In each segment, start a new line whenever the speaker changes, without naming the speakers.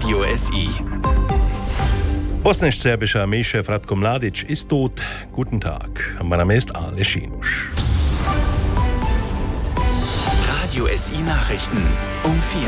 Radio SI.
Bosnisch-serbischer Armeechef Ratko Mladic ist tot. Guten Tag, mein Name ist Ale Schinusch.
Radio SI Nachrichten um 4.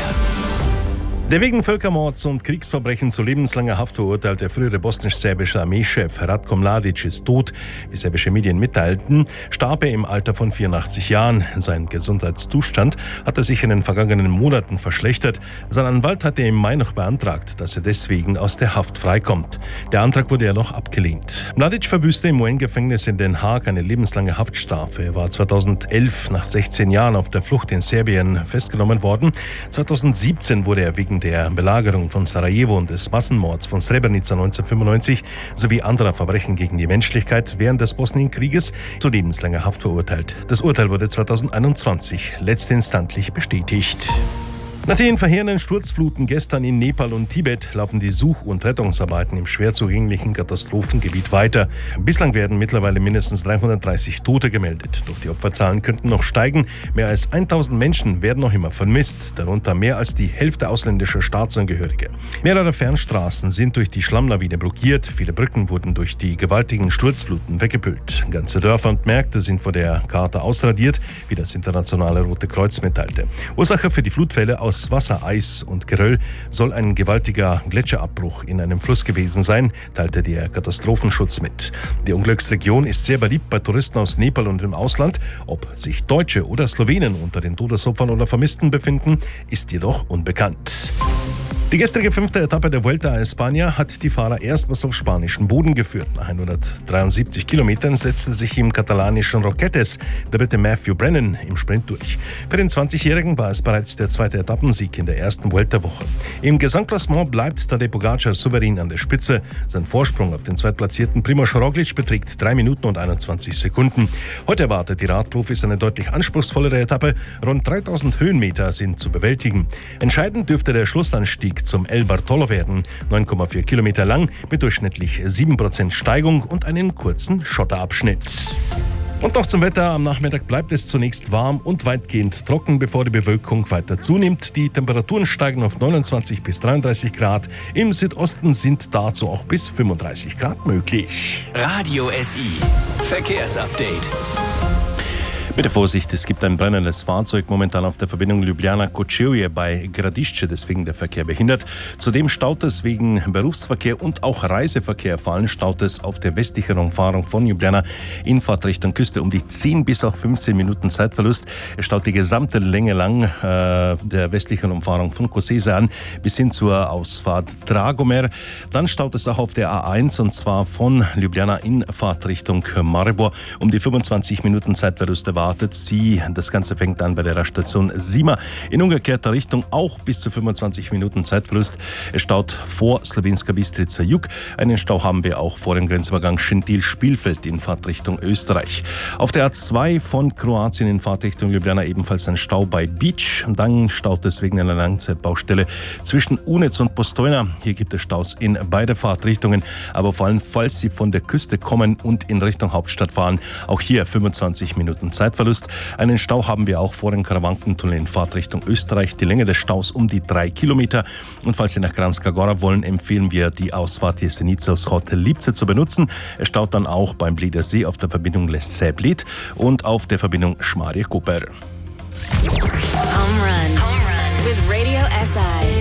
Der wegen Völkermords und Kriegsverbrechen zu lebenslanger Haft verurteilte frühere bosnisch-serbische Armeechef Ratko Mladic ist tot. Wie serbische Medien mitteilten, starb er im Alter von 84 Jahren. Sein Gesundheitszustand hatte sich in den vergangenen Monaten verschlechtert. Sein Anwalt hatte im Mai noch beantragt, dass er deswegen aus der Haft freikommt. Der Antrag wurde jedoch abgelehnt. Mladic verbüßte im UN-Gefängnis in Den Haag eine lebenslange Haftstrafe. Er war 2011 nach 16 Jahren auf der Flucht in Serbien festgenommen worden. 2017 wurde er wegen der Belagerung von Sarajevo und des Massenmords von Srebrenica 1995 sowie anderer Verbrechen gegen die Menschlichkeit während des Bosnienkrieges zu lebenslanger Haft verurteilt. Das Urteil wurde 2021 letztinstanzlich bestätigt. Nach den verheerenden Sturzfluten gestern in Nepal und Tibet laufen die Such- und Rettungsarbeiten im schwer zugänglichen Katastrophengebiet weiter. Bislang werden mittlerweile mindestens 330 Tote gemeldet. Doch die Opferzahlen könnten noch steigen. Mehr als 1000 Menschen werden noch immer vermisst, darunter mehr als die Hälfte ausländischer Staatsangehörige. Mehrere Fernstraßen sind durch die Schlammlawine blockiert. Viele Brücken wurden durch die gewaltigen Sturzfluten weggepült. Ganze Dörfer und Märkte sind vor der Karte ausradiert, wie das internationale Rote Kreuz mitteilte. Ursache für die Flutwelle aus Wasser, Eis und Geröll soll ein gewaltiger Gletscherabbruch in einem Fluss gewesen sein, teilte der Katastrophenschutz mit. Die Unglücksregion ist sehr beliebt bei Touristen aus Nepal und im Ausland. Ob sich Deutsche oder Slowenen unter den Todesopfern oder Vermissten befinden, ist jedoch unbekannt. Die gestrige 5. Etappe der Vuelta a España hat die Fahrer erstmals auf spanischen Boden geführt. Nach 173 Kilometern setzte sich im katalanischen Roquetes der Brite Matthew Brennan im Sprint durch. Für den 20-Jährigen war es bereits der zweite Etappensieg in der ersten Vuelta-Woche. Im Gesamtklassement bleibt Tadej Pogačar souverän an der Spitze. Sein Vorsprung auf den zweitplatzierten Primož Roglič beträgt 3 Minuten und 21 Sekunden. Heute erwartet die Radprofis eine deutlich anspruchsvollere Etappe. Rund 3000 Höhenmeter sind zu bewältigen. Entscheidend dürfte der Schlussanstieg zum El Bartolo werden, 9,4 Kilometer lang, mit durchschnittlich 7% Steigung und einen kurzen Schotterabschnitt. Und noch zum Wetter. Am Nachmittag bleibt es zunächst warm und weitgehend trocken, bevor die Bewölkung weiter zunimmt. Die Temperaturen steigen auf 29 bis 33 Grad. Im Südosten sind dazu auch bis 35 Grad möglich.
Radio SI Verkehrsupdate.
Bitte Vorsicht, es gibt ein brennendes Fahrzeug momentan auf der Verbindung Ljubljana-Kočevje bei Gradišće, deswegen der Verkehr behindert. Zudem staut es wegen Berufsverkehr und auch Reiseverkehr. Vor allem staut es auf der westlichen Umfahrung von Ljubljana in Fahrtrichtung Küste um die 10 bis auch 15 Minuten Zeitverlust. Es staut die gesamte Länge lang der westlichen Umfahrung von Koseze an bis hin zur Ausfahrt Dragomir. Dann staut es auch auf der A1 und zwar von Ljubljana in Fahrtrichtung Maribor um die 25 Minuten Zeitverlust erwartet sie. Das Ganze fängt an bei der Raststation Sima. In umgekehrter Richtung auch bis zu 25 Minuten Zeitverlust. Es staut vor Slovenska Bistrica Jug. Einen Stau haben wir auch vor dem Grenzübergang Schentil-Spielfeld in Fahrtrichtung Österreich. Auf der A2 von Kroatien in Fahrtrichtung Ljubljana ebenfalls ein Stau bei Beach. Dann staut es wegen einer Langzeitbaustelle zwischen Unec und Postojna. Hier gibt es Staus in beide Fahrtrichtungen. Aber vor allem, falls Sie von der Küste kommen und in Richtung Hauptstadt fahren, auch hier 25 Minuten Zeitverlust. Einen Stau haben wir auch vor dem Karawankentunnel in Fahrtrichtung Österreich. Die Länge des Staus um die 3 Kilometer. Und falls Sie nach Kranjska Gora wollen, empfehlen wir, die Ausfahrt Jesenice aus Hotel Lipce zu benutzen. Es staut dann auch beim Bleder See auf der Verbindung Lesce-Bled und auf der Verbindung Šmarje-Koper.
Home Run with Radio SI.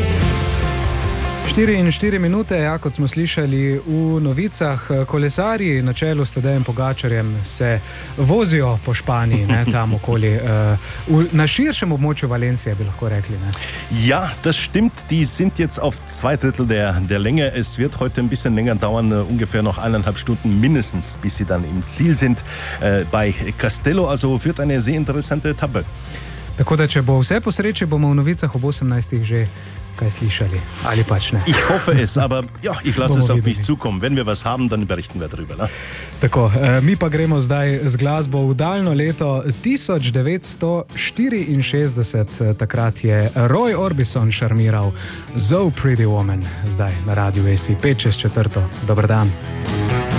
4 minute, ja, kot smo slišali v novicah, kolesarji na čelu s Tadejem Pogačarjem se vozijo po Španiji, ne, tam okoli, na širšem območju Valencije, bi lahko rekli. Ne.
Ja, das stimmt. Die sind jetzt auf 2/3 der Länge. Es wird heute ein bisschen länger dauern, ungefähr noch 1,5 Stunden mindestens, bis sie dann im Ziel sind bei Castello. Also wird eine sehr interessante Etappe.
Tako da, če bo vse po sreči, bomo v novicah ob 18. že kaj slišali. Ali pač ne.
Ich hoffe es, aber ja, ich lasse es auf mich zukommen. Wenn wir was haben, dann berichten wir darüber. Ne?
Tako, mi pa gremo zdaj z glasbo v daljno leto 1964. Takrat je Roy Orbison šarmiral Zo Pretty Woman. Zdaj na Radiu SI 5/4. Dober dan.